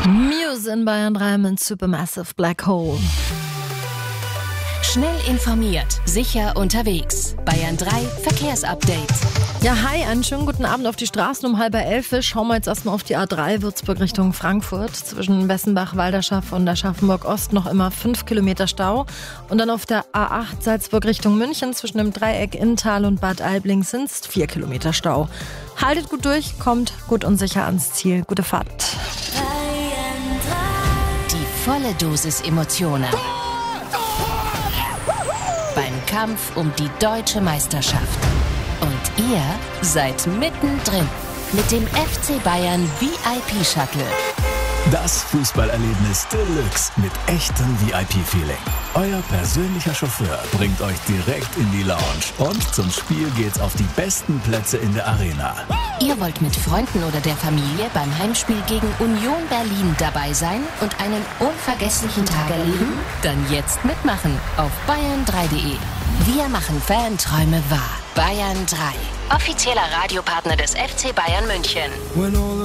Muse in Bayern 3 mit Supermassive Black Hole. Schnell informiert, sicher unterwegs. Bayern 3 Verkehrsupdate. Ja, hi, einen schönen guten Abend auf die Straßen um 10:30. Schauen wir jetzt erstmal auf die A3 Würzburg Richtung Frankfurt. Zwischen Wessenbach, Walderschaff und Aschaffenburg Ost noch immer 5 Kilometer Stau. Und dann auf der A8 Salzburg Richtung München zwischen dem Dreieck Inntal und Bad Aibling sind es 4 Kilometer Stau. Haltet gut durch, kommt gut und sicher ans Ziel. Gute Fahrt. Die volle Dosis Emotionen. Beim Kampf um die deutsche Meisterschaft. Und ihr seid mittendrin mit dem FC Bayern VIP-Shuttle. Das Fußballerlebnis Deluxe mit echtem VIP-Feeling. Euer persönlicher Chauffeur bringt euch direkt in die Lounge. Und zum Spiel geht's auf die besten Plätze in der Arena. Ihr wollt mit Freunden oder der Familie beim Heimspiel gegen Union Berlin dabei sein und einen unvergesslichen Tag erleben? Dann jetzt mitmachen auf bayern3.de. Wir machen Fanträume wahr. Bayern 3. Offizieller Radiopartner des FC Bayern München.